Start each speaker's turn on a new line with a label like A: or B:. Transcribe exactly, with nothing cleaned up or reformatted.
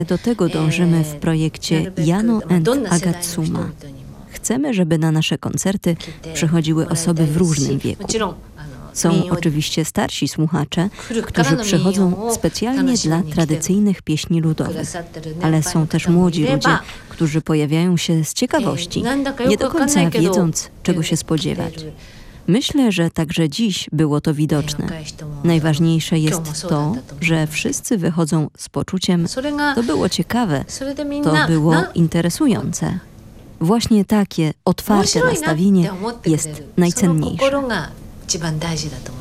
A: Do tego dążymy w projekcie Yano and Agatsuma. Chcemy, żeby na nasze koncerty przychodziły osoby w różnym wieku. Są oczywiście starsi słuchacze, którzy przychodzą specjalnie dla tradycyjnych pieśni ludowych, ale są też młodzi ludzie, którzy pojawiają się z ciekawości, nie do końca wiedząc, czego się spodziewać. Myślę, że także dziś było to widoczne. Najważniejsze jest to, że wszyscy wychodzą z poczuciem, to było ciekawe, to było interesujące. Właśnie takie otwarte nastawienie jest najcenniejsze.